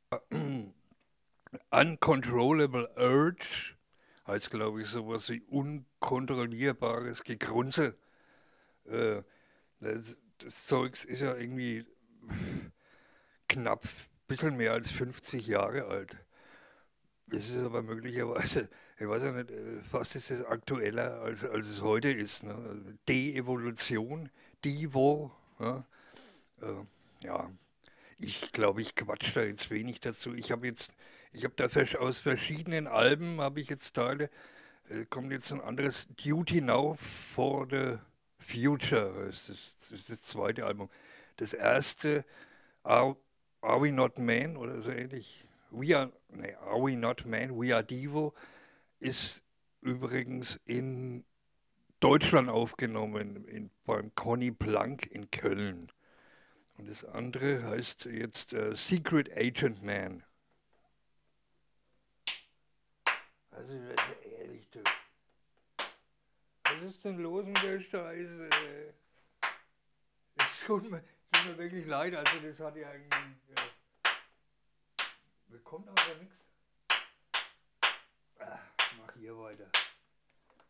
Uncontrollable Urge heißt, glaube ich, sowas wie unkontrollierbares Gegrunze. Äh, das Zeugs ist ja irgendwie knapp ein bisschen mehr als 50 Jahre alt. Es ist aber möglicherweise, ich weiß ja nicht, fast ist es aktueller, als es heute ist. Ne? Also De-Evolution, Divo, ja, ja. Ich glaube, ich quatsch da jetzt wenig dazu. Ich habe da aus verschiedenen Alben habe ich jetzt Teile. Kommt jetzt ein anderes Duty Now for the Future. Das ist das zweite Album. Das erste Are, Are We Not Men oder so ähnlich. Are We Not Men? We Are Devo ist übrigens in Deutschland aufgenommen, beim Conny Plank in Köln. Und das andere heißt jetzt Secret Agent Man. Also ehrlich, du. Was ist denn los mit der Scheiße? Es tut mir wirklich leid, also das hat ja irgendwie. Bekommt aber nichts. Mach hier weiter.